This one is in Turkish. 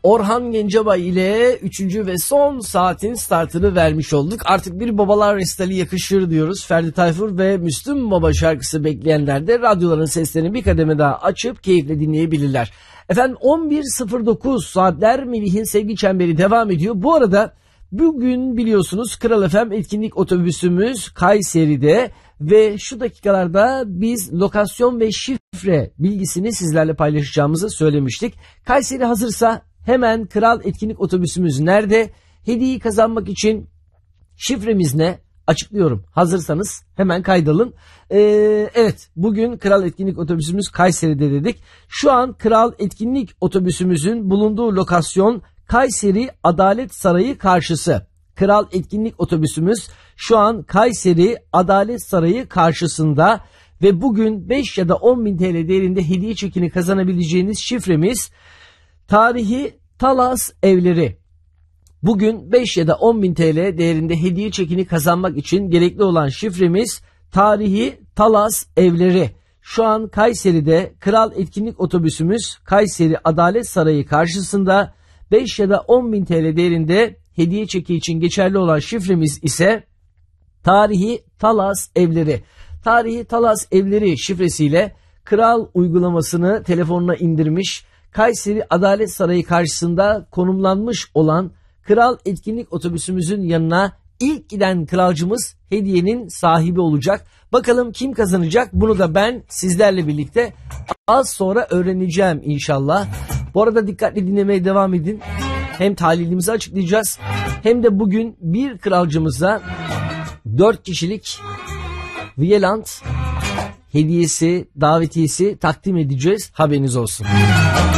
Orhan Gencebay ile 3. ve son saatin startını vermiş olduk. Artık bir babalar resitali yakışır diyoruz. Ferdi Tayfur ve Müslüm Baba şarkısı bekleyenler de radyoların seslerini bir kademe daha açıp keyifle dinleyebilirler. Efendim 11.09 saatler Melih'in sevgi çemberi devam ediyor. Bu arada bugün biliyorsunuz Kral FM etkinlik otobüsümüz Kayseri'de ve şu dakikalarda biz lokasyon ve şifre bilgisini sizlerle paylaşacağımızı söylemiştik. Kayseri hazırsa hemen Kral etkinlik otobüsümüz nerede? Hediyeyi kazanmak için şifremiz ne? Açıklıyorum. Hazırsanız hemen kaydalın. Evet, bugün Kral etkinlik otobüsümüz Kayseri'de dedik. Şu an Kral etkinlik otobüsümüzün bulunduğu lokasyon Kayseri Adalet Sarayı karşısı. Kral etkinlik otobüsümüz şu an Kayseri Adalet Sarayı karşısında ve bugün 5 ya da 10 bin TL değerinde hediye çekini kazanabileceğiniz şifremiz Tarihi Talas Evleri. Bugün 5 ya da 10 bin TL değerinde hediye çekini kazanmak için gerekli olan şifremiz Tarihi Talas Evleri. Şu an Kayseri'de Kral etkinlik otobüsümüz Kayseri Adalet Sarayı karşısında 5 ya da 10 bin TL değerinde hediye çeki için geçerli olan şifremiz ise Tarihi Talas Evleri. Tarihi Talas Evleri şifresiyle Kral uygulamasını telefonuna indirmiş, Kayseri Adalet Sarayı karşısında konumlanmış olan Kral etkinlik otobüsümüzün yanına ilk giden kralcımız hediyenin sahibi olacak. Bakalım kim kazanacak? Bunu da ben sizlerle birlikte az sonra öğreneceğim inşallah. Bu arada dikkatli dinlemeye devam edin. Hem tahlilimizi açıklayacağız hem de bugün bir kralcımıza 4 kişilik Vieland hediyesi, davetiyesi takdim edeceğiz. Haberiniz olsun.